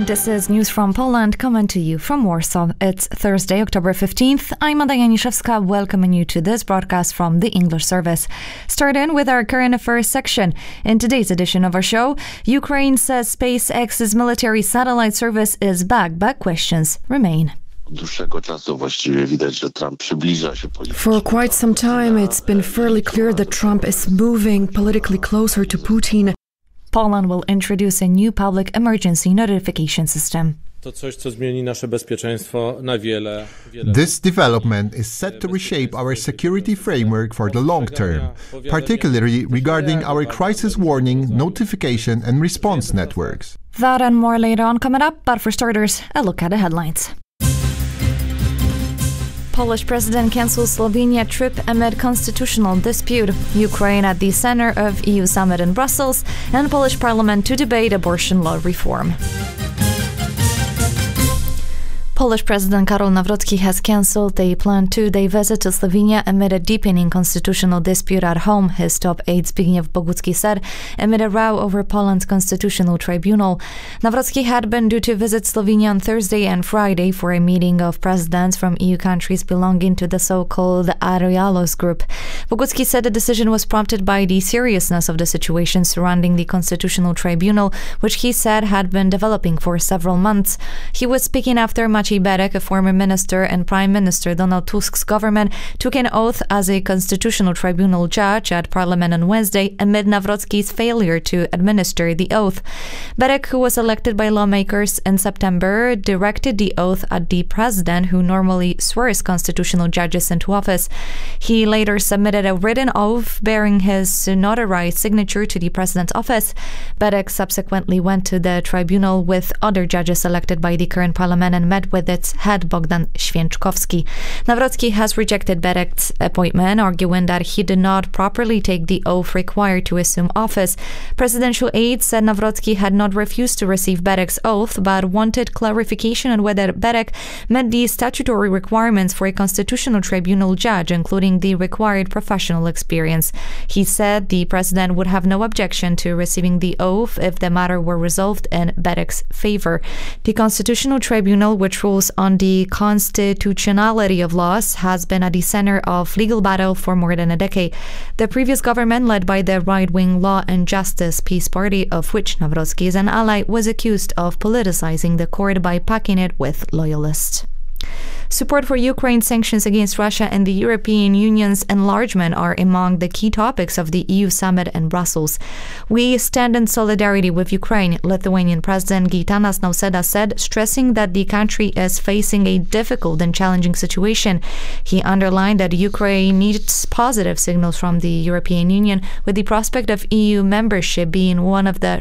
This is News from Poland, coming to you from Warsaw. It's Thursday, October 15th. I'm Ada Janiszewska, welcoming you to this broadcast from the English service. Starting with our current affairs section. In today's edition of our show, Ukraine says SpaceX's military satellite service is back, but questions remain. For quite some time, it's been fairly clear that Trump is moving politically closer to Putin. Poland will introduce a new public emergency notification system. This development is set to reshape our security framework for the long term, particularly regarding our crisis warning, notification and response networks. That and more later on coming up, but for starters, a look at the headlines. Polish president cancels Slovenia trip amid constitutional dispute. Ukraine at the center of EU summit in Brussels, and Polish parliament to debate abortion law reform. Polish President Karol Nawrocki has cancelled a planned two-day visit to Slovenia amid a deepening constitutional dispute at home, his top aide Zbigniew Bogucki said, amid a row over Poland's constitutional tribunal. Nawrocki had been due to visit Slovenia on Thursday and Friday for a meeting of presidents from EU countries belonging to the so-called Arialos group. Bogucki said the decision was prompted by the seriousness of the situation surrounding the constitutional tribunal, which he said had been developing for several months. He was speaking after Maciej Berek, a former minister and Prime Minister Donald Tusk's government, took an oath as a constitutional tribunal judge at Parliament on Wednesday amid Nawrocki's failure to administer the oath. Berek, who was elected by lawmakers in September, directed the oath at the president, who normally swears constitutional judges into office. He later submitted a written oath bearing his notarized signature to the president's office. Berek subsequently went to the tribunal with other judges elected by the current parliament and met with its head Bogdan Święczkowski. Nawrocki has rejected Berek's appointment, arguing that he did not properly take the oath required to assume office. Presidential aides said Nawrocki had not refused to receive Berek's oath, but wanted clarification on whether Berek met the statutory requirements for a constitutional tribunal judge, including the required professional experience. He said the president would have no objection to receiving the oath if the matter were resolved in Berek's favor. The constitutional tribunal, which rules on the constitutionality of laws, has been at the center of legal battle for more than a decade. The previous government, led by the right-wing Law and Justice Peace Party, of which Nawrocki is an ally, was accused of politicizing the court by packing it with loyalists. Support for Ukraine's sanctions against Russia and the European Union's enlargement are among the key topics of the EU summit in Brussels. We stand in solidarity with Ukraine, Lithuanian President Gitanas Nausėda said, stressing that the country is facing a difficult and challenging situation. He underlined that Ukraine needs positive signals from the European Union, with the prospect of EU membership being one of the